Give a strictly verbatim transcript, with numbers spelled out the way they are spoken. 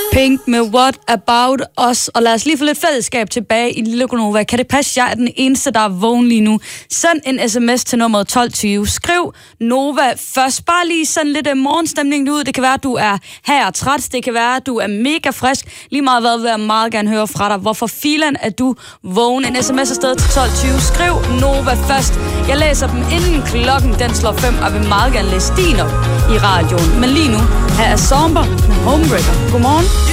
Pink med What About Us. Og lad os lige få lidt fællesskab tilbage i Lille Gonova. Kan det passe, jeg er den eneste, der er vågen lige nu? Send en sms til nummeret tolv tyve. Skriv Nova først. Bare lige sådan lidt morgenstemning ud. Det kan være, at du er her og træt. Det kan være, at du er mega frisk. Lige meget hvad vil jeg meget gerne høre fra dig. Hvorfor filen er du vågen? En sms afsted til tolv tyve. Skriv Nova først. Jeg læser dem inden klokken den slår fem, og vil meget gerne læse din op i radioen. Men lige nu, her er Somber med Homebreaker. Godmorgen.